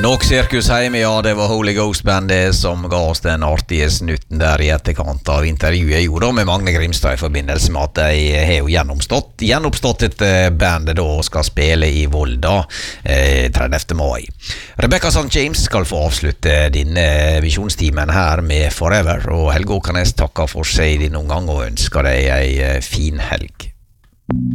Nok sirkus hjemme, ja, det var Holy Ghost-bandet som ga oss den artige snutten der I etterkant av intervjuet jo da med Magne Grimstad I forbindelse med at de har jo gjenoppstått et band da og skal spille I Volda 30. mai. Rebecca St. James skal få avslutte denne visjonstimen her med Forever, og Helge Åkernes takker for seg denne omgang og ønsker deg en fin helg.